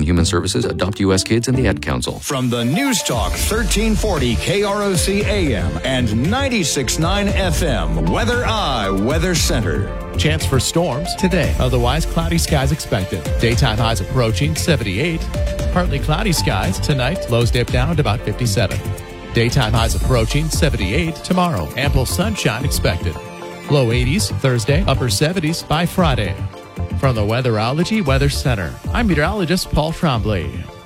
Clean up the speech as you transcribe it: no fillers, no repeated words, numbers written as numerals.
Human Services, Adopt U.S. Kids, and the Ad Council. From the News Talk 1340 KROC AM and 96.9 FM, Weather Center. Chance for storms today. Otherwise, cloudy skies expected. Daytime highs approaching 78. Partly cloudy skies tonight. Lows dip down to about 57. Daytime highs approaching 78 tomorrow. Ample sunshine expected. Low 80s Thursday, upper 70s by Friday. From the Weatherology Weather Center, I'm meteorologist Paul Trombley.